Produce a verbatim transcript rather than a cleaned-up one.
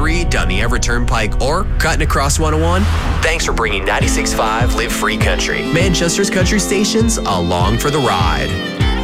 three down the Everett Turnpike or cutting across one oh one, thanks for bringing ninety-six point five Live Free Country, Manchester's country stations, along for the ride.